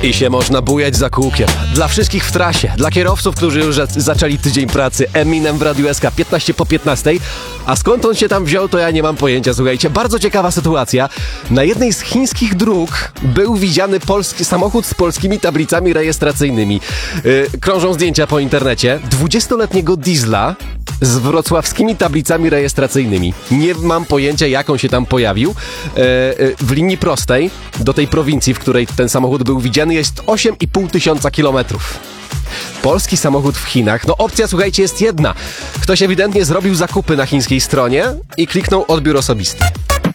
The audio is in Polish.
I się można bujać za kółkiem. Dla wszystkich w trasie, dla kierowców, którzy już zaczęli tydzień pracy. Eminem w Radiu SK 15 po 15. A skąd on się tam wziął, to ja nie mam pojęcia. Słuchajcie, bardzo ciekawa sytuacja. Na jednej z chińskich dróg był widziany polski samochód z polskimi tablicami rejestracyjnymi. Krążą zdjęcia po internecie. 20-letniego diesla z wrocławskimi tablicami rejestracyjnymi. Nie mam pojęcia, jak on się tam pojawił. W linii prostej do tej prowincji, w której ten samochód był widziany, jest 8,5 tysiąca kilometrów. Polski samochód w Chinach. No opcja, słuchajcie, jest jedna. Ktoś ewidentnie zrobił zakupy na chińskiej stronie i kliknął odbiór osobisty.